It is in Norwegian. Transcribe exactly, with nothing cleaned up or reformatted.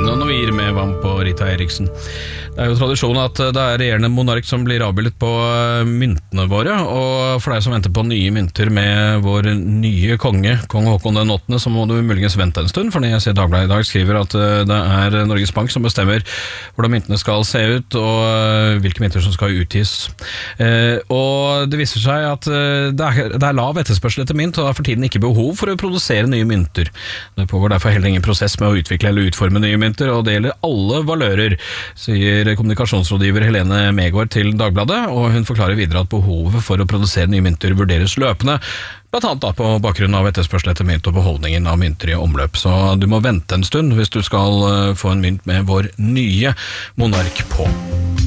Noir med Vamp og Rita Eriksen. Det er jo tradisjon at det er regjerende monark som blir avbildet på myntene våre, og for deg som venter på nye mynter med vår nye konge, kong Håkon den åttende, så må du muligens vente en stund, for jeg ser Dagbladet i dag skriver at det er Norges Bank som bestemmer hvordan myntene skal se ut, og hvilke mynter som skal utgis. Og det viser seg at det er, det er lav etterspørsel etter mynt, og det er for tiden ikke behov for å produsere nye mynter. Det pågår derfor heller ingen prosess med å utvikle eller utforme nye mynter, og det gjelder alle valører, sier kommunikasjonsrådgiver Helene Megård til Dagbladet, og hun forklarer videre at behovet for å produsere nye mynter vurderes løpende, blant annet da på bakgrunn av etterspørsel etter mynt og beholdningen av mynter i omløp. Så du må vente en stund hvis du skal få en mynt med vår nye monark på.